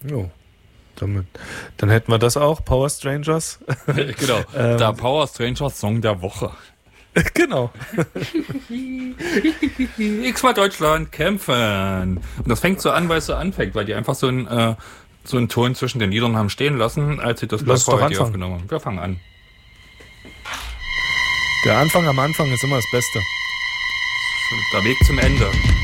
Jo. Dann hätten wir das auch, Power Strangers. Genau, der Power Strangers Song der Woche. Genau. X-mal Deutschland kämpfen. Und das fängt so an, weil es so anfängt, weil die einfach so einen Ton zwischen den Liedern haben stehen lassen, als sie das Lass doch heute anfangen. aufgenommen haben. Wir fangen an. Der Anfang am Anfang ist immer das Beste. Der Weg zum Ende.